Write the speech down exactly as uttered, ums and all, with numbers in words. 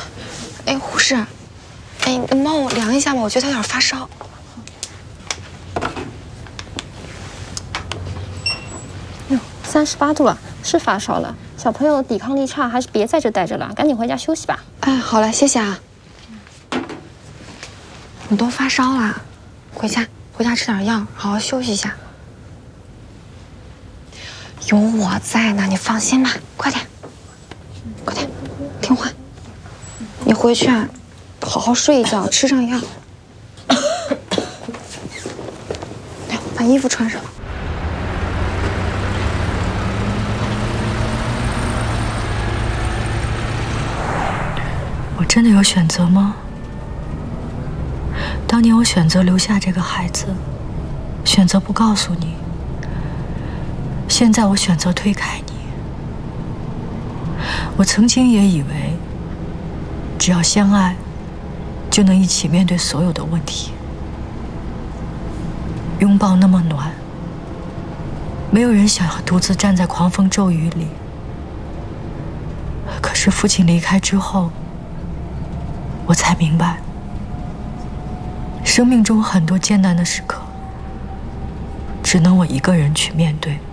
哎，护士，哎，你帮我量一下吧，我觉得他有点发烧。 哟，三十八度了，是发烧了。小朋友抵抗力差，还是别在这待着了，赶紧回家休息吧。 哎，好嘞，谢谢啊。你都发烧了，回家回家吃点药，好好休息一下。有我在呢，你放心吧，快点，快点，听话。你回去啊，好好睡一觉，吃上药。来，把衣服穿上。 我真的有选择吗？当年我选择留下这个孩子，选择不告诉你。现在我选择推开你。我曾经也以为，只要相爱，就能一起面对所有的问题。拥抱那么暖，没有人想要独自站在狂风骤雨里。可是父亲离开之后，我才明白，生命中很多艰难的时刻，只能我一个人去面对。